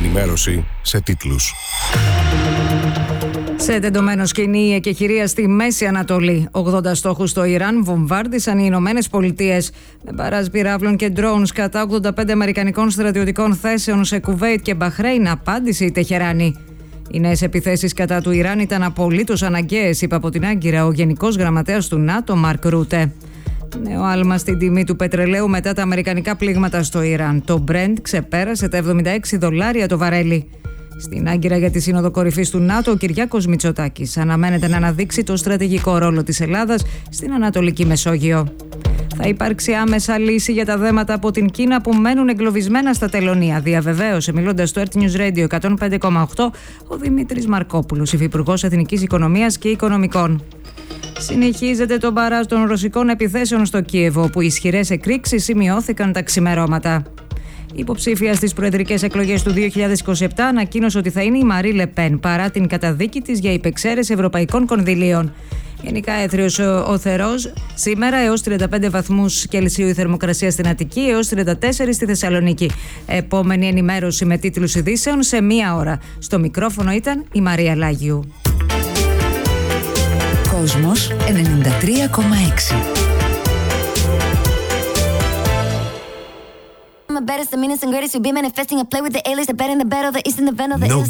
ενημέρωση σε τίτλους. Σε τεντωμένο σκηνή η εκεχηρία στη Μέση Ανατολή. 80 στόχους στο Ιράν βομβάρδισαν οι Ηνωμένες Πολιτείες. Με μπαράζ πυράβλων και drones κατά 85 αμερικανικών στρατιωτικών θέσεων σε Κουβέιτ και Μπαχρέιν, απάντησε η Τεχεράνη. Οι νέες επιθέσεις κατά του Ιράν ήταν απολύτως αναγκαίες, είπε από την Άγκυρα ο Γενικός Γραμματέας του ΝΑΤΟ, Μαρκ Ρούτε. Νέο άλμα στην τιμή του πετρελαίου μετά τα αμερικανικά πλήγματα στο Ιράν. Το Brent ξεπέρασε τα $76 το βαρέλι. Στην Άγκυρα για τη Σύνοδο Κορυφής του ΝΑΤΟ, ο Κυριάκος Μητσοτάκης αναμένεται να αναδείξει το στρατηγικό ρόλο της Ελλάδας στην Ανατολική Μεσόγειο. Θα υπάρξει άμεσα λύση για τα δέματα από την Κίνα που μένουν εγκλωβισμένα στα τελωνεία, διαβεβαίωσε μιλώντας στο RT News Radio 105,8 ο Δημήτρης Μαρκόπουλος, υφυπουργός Εθνικής Οικονομίας και Οικονομικών. Συνεχίζεται το μπαράζ των ρωσικών επιθέσεων στο Κίεβο, όπου ισχυρές εκρήξεις σημειώθηκαν τα ξημερώματα. Η υποψήφια στις προεδρικές εκλογές του 2027 ανακοίνωσε ότι θα είναι η Μαρί Λε Πεν παρά την καταδίκη της για υπεξαίρεση ευρωπαϊκών κονδυλίων. Γενικά έθριος ο θερός, σήμερα έως 35 βαθμούς Κελσίου η θερμοκρασία στην Αττική, έως 34 στη Θεσσαλονίκη. Επόμενη ενημέρωση με τίτλους ειδήσεων σε 1 ώρα. Στο μικρόφωνο ήταν η Μαρία Λάγιου. Κόσμος 93,6. I'm the baddest, the meanest and greatest. You be manifesting a play with the alias, the bad and the bad, or the east and the venom, the